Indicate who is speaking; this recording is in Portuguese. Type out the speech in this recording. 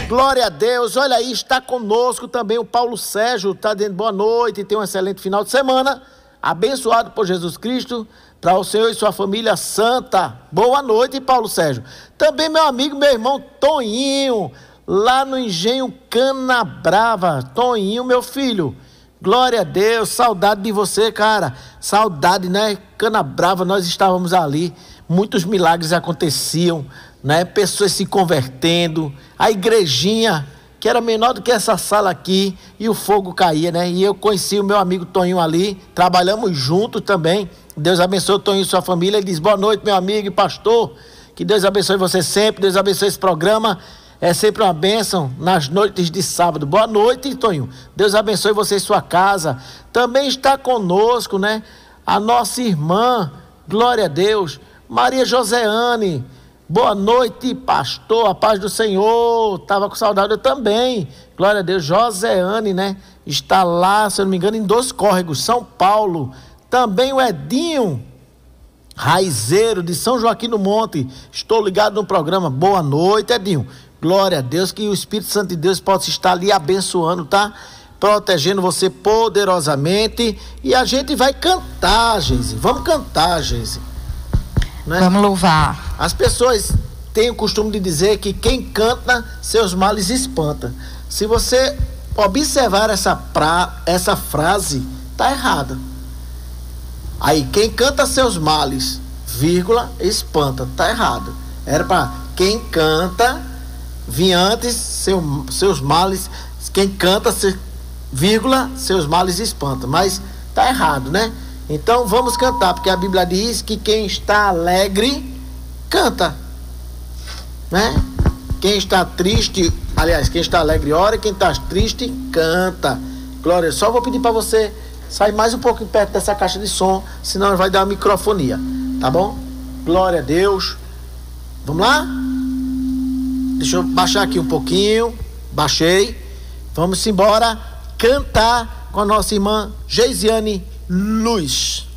Speaker 1: Glória a Deus. Olha aí, está conosco também o Paulo Sérgio, está dizendo boa noite, tem um excelente final de semana, abençoado por Jesus Cristo, para o Senhor e sua família santa. Boa noite, Paulo Sérgio. Também meu amigo, meu irmão Toninho, lá no Engenho Canabrava. Toninho, meu filho, glória a Deus, saudade de você, cara, saudade, né? Canabrava, nós estávamos ali, muitos milagres aconteciam, né? Pessoas se convertendo, a igrejinha que era menor do que essa sala aqui, e o fogo caía, né? E eu conheci o meu amigo Toninho ali, trabalhamos juntos também. Deus abençoe o Toninho e sua família. Ele diz boa noite, meu amigo e pastor, que Deus abençoe você sempre, Deus abençoe esse programa, é sempre uma bênção nas noites de sábado. Boa noite, Toninho, Deus abençoe você e sua casa. Também está conosco, né, a nossa irmã, glória a Deus, Maria Joseane. Boa noite, pastor, a paz do Senhor. Tava com saudade eu também. Glória a Deus. Joseane, né? Está lá, se eu não me engano, em Dois Córregos, São Paulo. Também o Edinho Raizeiro, de São Joaquim do Monte. Estou ligado no programa. Boa noite, Edinho. Glória a Deus, que o Espírito Santo de Deus possa estar ali abençoando, tá? Protegendo você poderosamente. E a gente vai cantar, Geise. Vamos cantar, Geise. Né?
Speaker 2: Vamos louvar.
Speaker 1: As pessoas têm o costume de dizer que quem canta seus males espanta. Se você observar essa frase, tá errada. Aí, quem canta seus males, vírgula, espanta, tá errado. Era para quem canta, vinha antes seus males, quem canta, vírgula, seus males espanta. Mas tá errado, né? Então vamos cantar, porque a Bíblia diz que quem está alegre, canta, né? Quem está triste, aliás, quem está alegre ora, quem está triste, canta. Glória, só vou pedir para você sair mais um pouco perto dessa caixa de som, senão vai dar uma microfonia, tá bom? Glória a Deus. Vamos lá? Deixa eu baixar aqui um pouquinho, baixei. Vamos embora cantar com a nossa irmã Geisiane Luz.